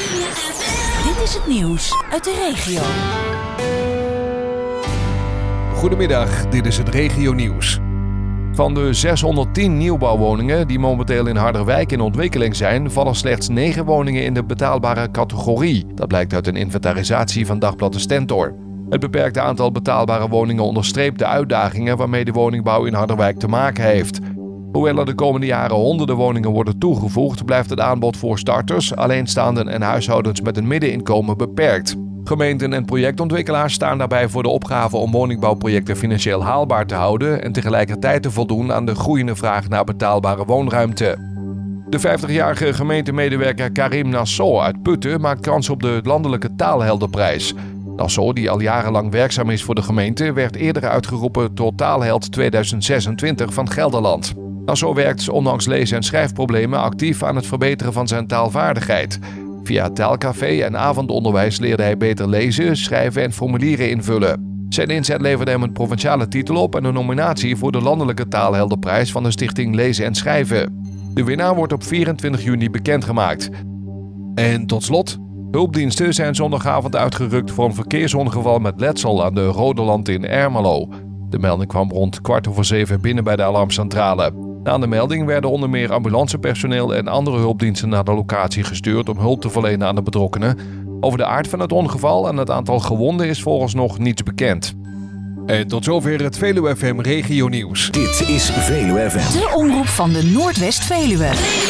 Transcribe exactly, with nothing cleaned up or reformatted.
Dit is het nieuws uit de regio. Goedemiddag, dit is het regionieuws. Van de zeshonderdtien nieuwbouwwoningen die momenteel in Harderwijk in ontwikkeling zijn, vallen slechts negen woningen in de betaalbare categorie. Dat blijkt uit een inventarisatie van Dagblad de Stentor. Het beperkte aantal betaalbare woningen onderstreept de uitdagingen waarmee de woningbouw in Harderwijk te maken heeft. Hoewel er de komende jaren honderden woningen worden toegevoegd, blijft het aanbod voor starters, alleenstaanden en huishoudens met een middeninkomen beperkt. Gemeenten en projectontwikkelaars staan daarbij voor de opgave om woningbouwprojecten financieel haalbaar te houden en tegelijkertijd te voldoen aan de groeiende vraag naar betaalbare woonruimte. De vijftigjarige gemeentemedewerker Karim Nassau uit Putten maakt kans op de landelijke taalheldenprijs. Nassau, die al jarenlang werkzaam is voor de gemeente, werd eerder uitgeroepen tot taalheld tweeduizend zesentwintig van Gelderland. Nassau werkt ondanks lees- en schrijfproblemen actief aan het verbeteren van zijn taalvaardigheid. Via taalcafé en avondonderwijs leerde hij beter lezen, schrijven en formulieren invullen. Zijn inzet leverde hem een provinciale titel op en een nominatie voor de landelijke taalheldenprijs van de stichting Lezen en Schrijven. De winnaar wordt op vierentwintig juni bekendgemaakt. En tot slot, hulpdiensten zijn zondagavond uitgerukt voor een verkeersongeval met letsel aan de Rodeland in Ermelo. De melding kwam rond kwart over zeven binnen bij de alarmcentrale. Na de melding werden onder meer ambulancepersoneel en andere hulpdiensten naar de locatie gestuurd om hulp te verlenen aan de betrokkenen. Over de aard van het ongeval en het aantal gewonden is vooralsnog niets bekend. En tot zover het Veluwe F M Regionieuws. Dit is Veluwe F M. De omroep van de Noordwest-Veluwe.